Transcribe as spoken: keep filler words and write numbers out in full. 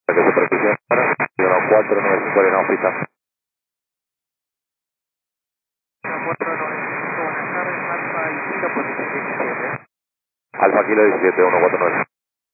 Que supervisión para cuatro nueve cinco de no pista. cuatro nueve cinco, buenas tardes, Alfa y Kilo, posición diecisiete. Alfa Kilo diecisiete, uno cuatro nueve.